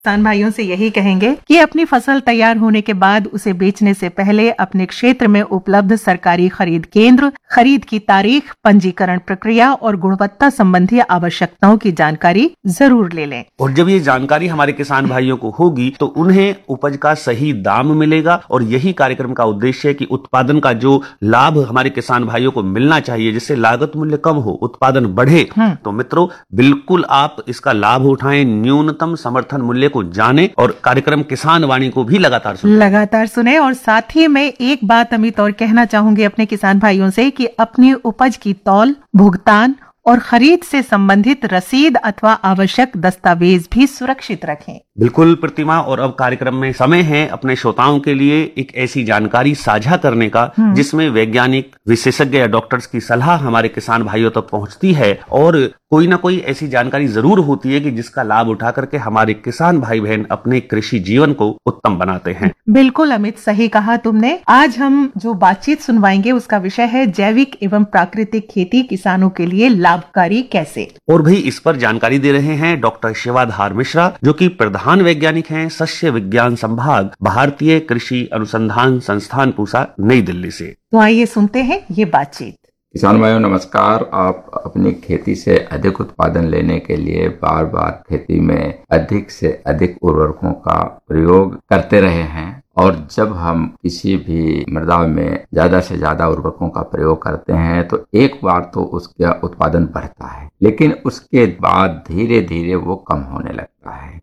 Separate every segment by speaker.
Speaker 1: किसान भाइयों से यही कहेंगे कि अपनी फसल तैयार होने के बाद उसे बेचने से पहले अपने क्षेत्र में उपलब्ध सरकारी खरीद केंद्र, खरीद की तारीख, पंजीकरण प्रक्रिया और गुणवत्ता संबंधी आवश्यकताओं की जानकारी जरूर ले लें।
Speaker 2: और जब ये जानकारी हमारे किसान भाइयों को होगी तो उन्हें उपज का सही दाम मिलेगा और यही कार्यक्रम का उद्देश्य है कि उत्पादन का जो लाभ हमारे किसान भाइयों को मिलना चाहिए, जिससे लागत मूल्य कम हो, उत्पादन बढ़े, तो मित्रों बिल्कुल आप इसका लाभ उठाएं, न्यूनतम समर्थन मूल्य को जाने और कार्यक्रम किसान वाणी को भी लगातार सुने।
Speaker 1: और साथ ही मैं एक बात अमित और कहना चाहूंगी अपने किसान भाइयों से कि अपनी उपज की तौल, भुगतान और खरीद से संबंधित रसीद अथवा आवश्यक दस्तावेज भी सुरक्षित रखें।
Speaker 2: बिल्कुल प्रतिमा, और अब कार्यक्रम में समय है अपने श्रोताओं के लिए एक ऐसी जानकारी साझा करने का जिसमें वैज्ञानिक, विशेषज्ञ या डॉक्टर्स की सलाह हमारे किसान भाइयों तक पहुंचती है और कोई ना कोई ऐसी जानकारी जरूर होती है कि जिसका लाभ उठा करके हमारे किसान भाई बहन अपने कृषि जीवन को उत्तम बनाते हैं।
Speaker 1: बिल्कुल अमित, सही कहा तुमने। आज हम जो बातचीत सुनवाएंगे उसका विषय है जैविक एवं प्राकृतिक खेती किसानों के लिए लाभकारी कैसे।
Speaker 2: और भाई इस पर जानकारी दे रहे हैं डॉक्टर शिवाधार मिश्रा, जो कि प्रधान वैज्ञानिक हैं सस्य विज्ञान संभाग, भारतीय कृषि अनुसंधान संस्थान पूसा, नई दिल्ली से।
Speaker 1: तो आइए सुनते हैं ये बातचीत।
Speaker 3: किसान भाइयों नमस्कार। आप अपनी खेती से अधिक उत्पादन लेने के लिए बार बार खेती में अधिक से अधिक उर्वरकों का प्रयोग करते रहे हैं, और जब हम किसी भी मृदा में ज्यादा से ज्यादा उर्वरकों का प्रयोग करते हैं तो एक बार तो उसका उत्पादन बढ़ता है, लेकिन उसके बाद धीरे धीरे वो कम होने लगता है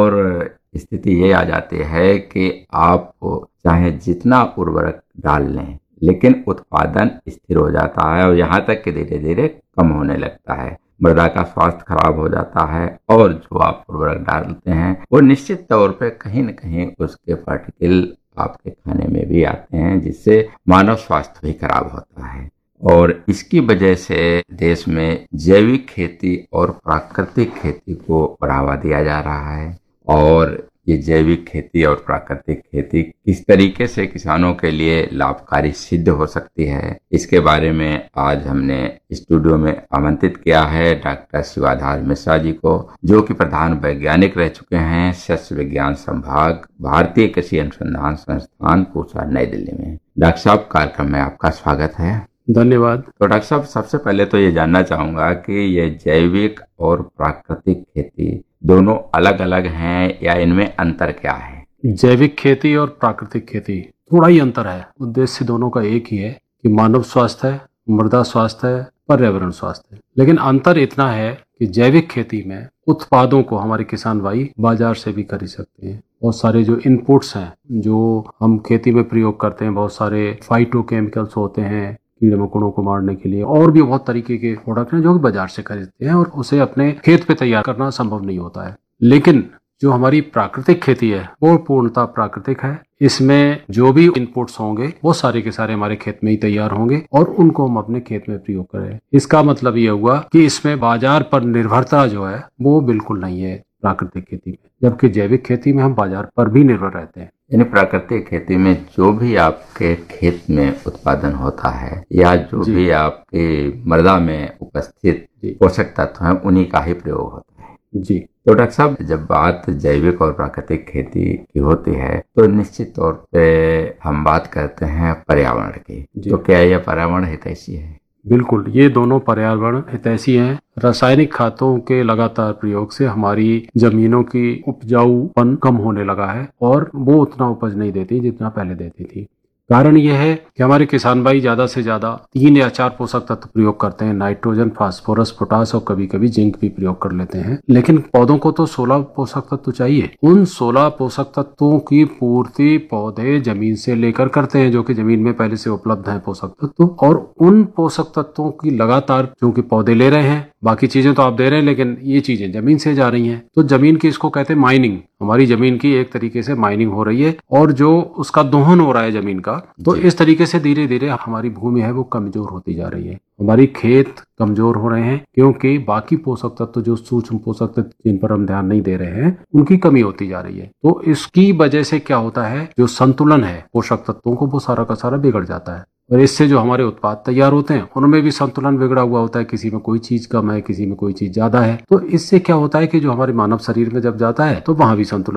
Speaker 3: और स्थिति ये आ जाती है कि आप चाहे जितना उर्वरक डाल लें लेकिन उत्पादन स्थिर हो जाता है और यहाँ तक कि धीरे धीरे कम होने लगता है। मृदा का स्वास्थ्य खराब हो जाता है और जो आप उर्वरक डालते हैं वो निश्चित तौर पे कहीं न कहीं उसके पार्टिकल आपके खाने में भी आते हैं, जिससे मानव स्वास्थ्य भी खराब होता है। और इसकी वजह से देश में जैविक खेती और प्राकृतिक खेती को बढ़ावा दिया जा रहा है। और ये जैविक खेती और प्राकृतिक खेती किस तरीके से किसानों के लिए लाभकारी सिद्ध हो सकती है, इसके बारे में आज हमने स्टूडियो में आमंत्रित किया है डॉक्टर शिवाधार मिश्रा जी को, जो कि प्रधान वैज्ञानिक रह चुके हैं सस्य विज्ञान संभाग, भारतीय कृषि अनुसंधान संस्थान पूसा, नई दिल्ली में। डॉक्टर साहब, कार्यक्रम में आपका स्वागत है।
Speaker 4: धन्यवाद।
Speaker 3: तो डॉक्टर साहब, सबसे पहले तो ये जानना चाहूंगा कि ये जैविक और प्राकृतिक खेती दोनों अलग अलग हैं या इनमें अंतर क्या है?
Speaker 4: जैविक खेती और प्राकृतिक खेती थोड़ा ही अंतर है, उद्देश्य दोनों का एक ही है कि मानव स्वास्थ्य है, मृदा स्वास्थ्य है, पर्यावरण स्वास्थ्य है। लेकिन अंतर इतना है कि जैविक खेती में उत्पादों को हमारे किसान भाई बाजार से भी खरीद सकते हैं। बहुत सारे जो इनपुट्स हैं जो हम खेती में प्रयोग करते हैं, बहुत सारे फाइटोकेमिकल्स होते हैं कीड़े मकोड़ों को मारने के लिए, और भी बहुत तरीके के प्रोडक्ट हैं जो कि बाजार से खरीदते हैं और उसे अपने खेत पे तैयार करना संभव नहीं होता है। लेकिन जो हमारी प्राकृतिक खेती है वो पूर्णतः प्राकृतिक है। इसमें जो भी इनपुट्स होंगे वो सारे के सारे हमारे खेत में ही तैयार होंगे और उनको हम अपने खेत में प्रयोग करें। इसका मतलब ये हुआ कि इसमें बाजार पर निर्भरता जो है वो बिल्कुल नहीं है प्राकृतिक खेती में, जबकि जैविक खेती में हम बाजार पर भी निर्भर रहते हैं।
Speaker 3: यानी प्राकृतिक खेती में जो भी आपके खेत में उत्पादन होता है या जो भी आपके मृदा में उपस्थित पोषक तत्व हैं उन्हीं का ही प्रयोग होता है।
Speaker 4: जी।
Speaker 3: तो डॉक्टर साहब, जब बात जैविक और प्राकृतिक खेती की होती है तो निश्चित तौर पे हम बात करते हैं पर्यावरण की। तो क्या यह पर्यावरण हितैषी है?
Speaker 4: बिल्कुल, ये दोनों पर्यावरण हितैषी हैं। रासायनिक खादों के लगातार प्रयोग से हमारी जमीनों की उपजाऊपन कम होने लगा है और वो उतना उपज नहीं देती जितना पहले देती थी। कारण यह है कि हमारे किसान भाई ज्यादा से ज्यादा 3 या 4 पोषक तत्व प्रयोग करते हैं, नाइट्रोजन, फास्फोरस, पोटास और कभी कभी जिंक भी प्रयोग कर लेते हैं। लेकिन पौधों को तो 16 पोषक तत्व चाहिए। उन 16 पोषक तत्वों की पूर्ति पौधे जमीन से लेकर करते हैं, जो कि जमीन में पहले से उपलब्ध है पोषक तत्व, और उन पोषक तत्वों की लगातार क्योंकि पौधे ले रहे हैं, बाकी चीजें तो आप दे रहे हैं लेकिन ये चीजें जमीन से जा रही हैं, तो जमीन की इसको कहते हैं माइनिंग। हमारी जमीन की एक तरीके से माइनिंग हो रही है और जो उसका दोहन हो रहा है जमीन का, तो इस तरीके से धीरे धीरे हमारी भूमि है वो कमजोर होती जा रही है। हमारी खेत कमजोर हो रहे हैं क्योंकि बाकी पोषक तत्व जो सूक्ष्म पोषक तत्व जिन पर हम ध्यान नहीं दे रहे हैं उनकी कमी होती जा रही है। तो इसकी वजह से क्या होता है, जो संतुलन है पोषक तत्वों को वो सारा का सारा बिगड़ जाता है और इससे जो हमारे उत्पाद तैयार होते हैं उनमें भी संतुलन बिगड़ा हुआ होता है, किसी में कोई चीज कम है, किसी में कोई चीज ज्यादा है। तो इससे क्या होता है कि जो हमारे मानव शरीर में जब जाता है तो वहां भी संतुलन